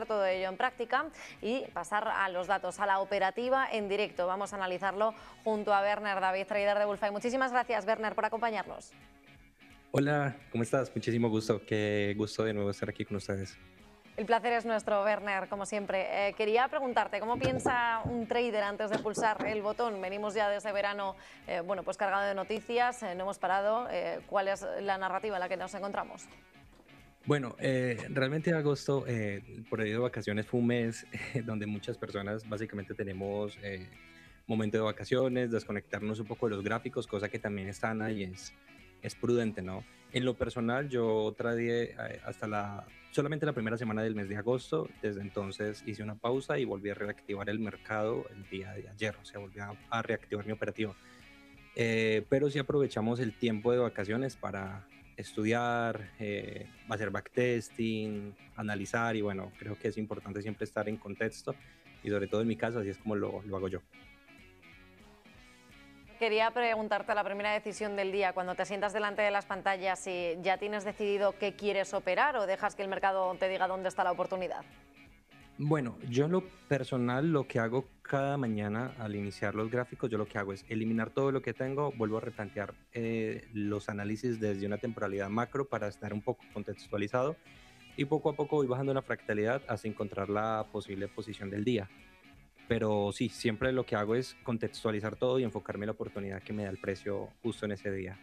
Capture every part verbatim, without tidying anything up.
todo ello en práctica y pasar a los datos, a la operativa en directo. Vamos a analizarlo junto a Werner David, trader de Bullfy. Muchísimas gracias, Werner, por acompañarnos. Hola, ¿cómo estás? Muchísimo gusto. Qué gusto de nuevo estar aquí con ustedes. El placer es nuestro, Werner, como siempre. Eh, quería preguntarte, ¿cómo piensa un trader antes de pulsar el botón? Venimos ya desde verano, eh, bueno, pues cargado de noticias, eh, no hemos parado. Eh, ¿Cuál es la narrativa en la que nos encontramos? Bueno, eh, realmente agosto, eh, por ahí de vacaciones, fue un mes eh, donde muchas personas básicamente tenemos eh, momento de vacaciones, desconectarnos un poco de los gráficos, cosa que también es sana y es, es prudente, ¿no? En lo personal, yo tradeé eh, hasta la, solamente la primera semana del mes de agosto. Desde entonces hice una pausa y volví a reactivar el mercado el día de ayer, o sea, volví a, a reactivar mi operativo. Eh, pero sí aprovechamos el tiempo de vacaciones para estudiar, eh, hacer backtesting, analizar y bueno, creo que es importante siempre estar en contexto y sobre todo en mi caso así es como lo, lo hago yo. Quería preguntarte la primera decisión del día, cuando te sientas delante de las pantallas, si ya tienes decidido qué quieres operar o dejas que el mercado te diga dónde está la oportunidad. Bueno, yo en lo personal lo que hago cada mañana al iniciar los gráficos, yo lo que hago es eliminar todo lo que tengo, vuelvo a replantear eh, los análisis desde una temporalidad macro para estar un poco contextualizado y poco a poco voy bajando la fractalidad hasta encontrar la posible posición del día. Pero sí, siempre lo que hago es contextualizar todo y enfocarme en la oportunidad que me da el precio justo en ese día.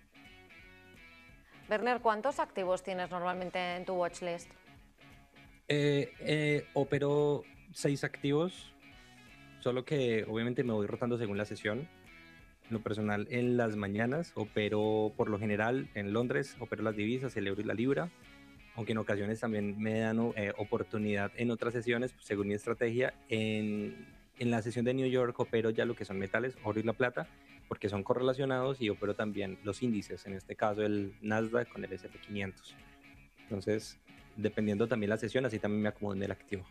Werner, ¿cuántos activos tienes normalmente en tu watchlist? Eh, eh, opero seis activos, solo que obviamente me voy rotando según la sesión. En lo personal, en las mañanas opero por lo general en Londres, opero las divisas, el euro y la libra, aunque en ocasiones también me dan eh, oportunidad en otras sesiones, pues, según mi estrategia. En, en la sesión de New York opero ya lo que son metales, oro y la plata, porque son correlacionados y opero también los índices, en este caso el Nasdaq con el S and P quinientos. Entonces, dependiendo también la sesión, así también me acomodo en el activo.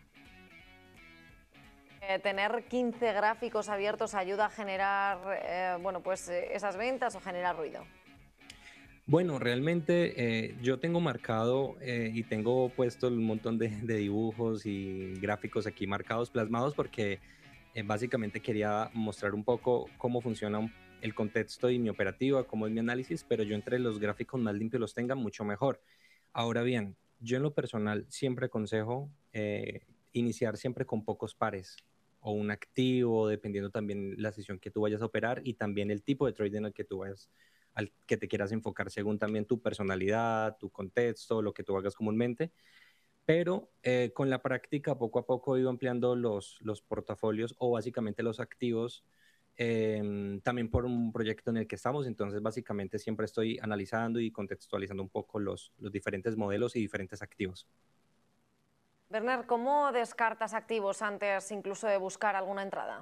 Eh, tener quince gráficos abiertos ayuda a generar eh, bueno, pues, eh, esas ventas o generar ruido. Bueno, realmente eh, yo tengo marcado eh, y tengo puesto un montón de, de dibujos y gráficos aquí marcados, plasmados, porque eh, básicamente quería mostrar un poco cómo funciona un- el contexto y mi operativa, cómo es mi análisis, pero yo entre los gráficos más limpios los tenga, mucho mejor. Ahora bien, yo en lo personal siempre aconsejo eh, iniciar siempre con pocos pares o un activo, dependiendo también la sesión que tú vayas a operar y también el tipo de trading en el que tú vayas al que te quieras enfocar según también tu personalidad, tu contexto, lo que tú hagas comúnmente. Pero eh, con la práctica, poco a poco he ido ampliando los, los portafolios o básicamente los activos, eh, también por un proyecto en el que estamos. Entonces, básicamente siempre estoy analizando y contextualizando un poco los, los diferentes modelos y diferentes activos. Werner, ¿cómo descartas activos antes incluso de buscar alguna entrada?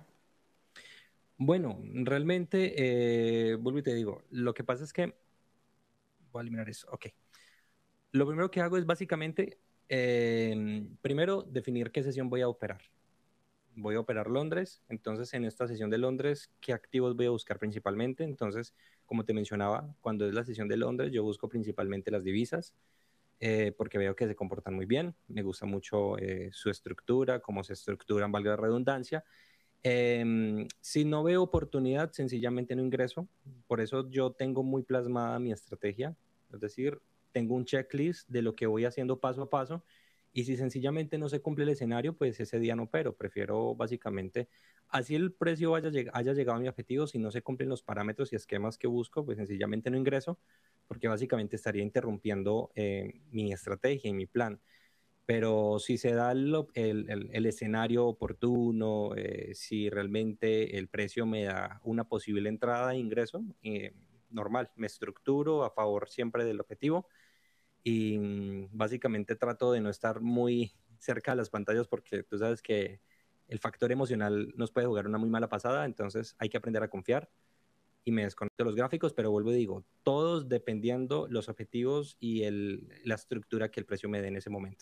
Bueno, realmente, eh, vuelvo y te digo, lo que pasa es que, voy a eliminar eso, ok. Lo primero que hago es básicamente, eh, primero, definir qué sesión voy a operar. Voy a operar Londres, entonces en esta sesión de Londres, ¿qué activos voy a buscar principalmente? Entonces, como te mencionaba, cuando es la sesión de Londres, yo busco principalmente las divisas, eh, porque veo que se comportan muy bien, me gusta mucho eh, su estructura, cómo se estructuran, valga la redundancia. Eh, si no veo oportunidad, sencillamente no ingreso. Por eso yo tengo muy plasmada mi estrategia. Es decir, tengo un checklist de lo que voy haciendo paso a paso. Y si sencillamente no se cumple el escenario, pues ese día no opero. Prefiero básicamente, así el precio vaya, haya llegado a mi objetivo, si no se cumplen los parámetros y esquemas que busco, pues sencillamente no ingreso, porque básicamente estaría interrumpiendo eh, mi estrategia y mi plan. Pero si se da el, el- el- el escenario oportuno, eh, si realmente el precio me da una posible entrada de ingreso, eh, normal, me estructuro a favor siempre del objetivo y mm, básicamente trato de no estar muy cerca de las pantallas porque tú sabes que el factor emocional nos puede jugar una muy mala pasada, entonces hay que aprender a confiar y me desconecto de los gráficos, pero vuelvo y digo, todos dependiendo los objetivos y el- la estructura que el precio me dé en ese momento.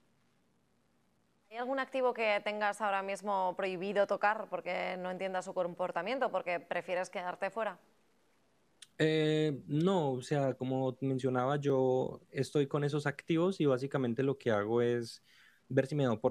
¿Hay algún activo que tengas ahora mismo prohibido tocar porque no entiendas su comportamiento, porque prefieres quedarte fuera? Eh, no, o sea, como mencionaba, yo estoy con esos activos y básicamente lo que hago es ver si me da